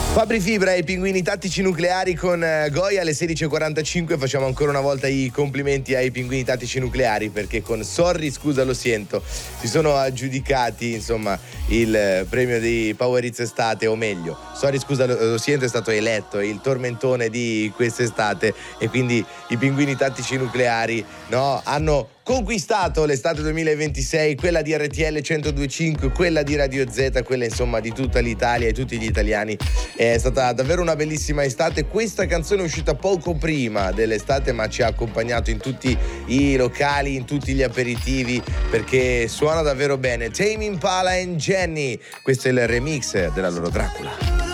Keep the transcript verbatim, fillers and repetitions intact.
Fabri Fibra e i pinguini tattici nucleari con Goya alle sedici e quarantacinque. Facciamo ancora una volta i complimenti ai pinguini tattici nucleari, perché con Sorry scusa lo siento si sono aggiudicati insomma il premio di Power Hits estate, o meglio Sorry scusa lo siento è stato eletto il tormentone di quest'estate, e quindi i pinguini tattici nucleari, no, hanno conquistato l'estate duemilaventisei, quella di R T L centodue e cinque, quella di Radio Z, quella insomma di tutta l'Italia e tutti gli italiani. È stata davvero una bellissima estate. Questa canzone è uscita poco prima dell'estate, ma ci ha accompagnato in tutti i locali, in tutti gli aperitivi, perché suona davvero bene. Tame Impala and Jenny, questo è il remix della loro Dracula.